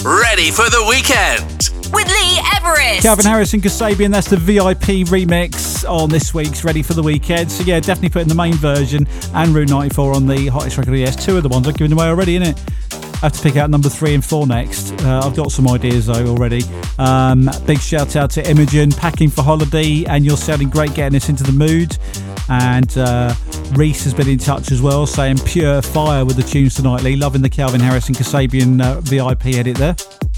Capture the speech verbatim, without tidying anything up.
ready for the weekend. With Lee Everest. Calvin Harris and Kasabian, that's the V I P remix on this week's Ready for the Weekend. So yeah, definitely putting the main version and Route ninety-four on the hottest record. Yes, two of the ones I've given away already, innit? I have to pick out number three and four next. Uh, I've got some ideas though already. Um, big shout out to Imogen, Packing for Holiday, and you're sounding great getting us into the mood. And uh, Reese has been in touch as well, saying pure fire with the tunes tonight, Lee. Loving the Calvin Harris and Kasabian uh, V I P edit there.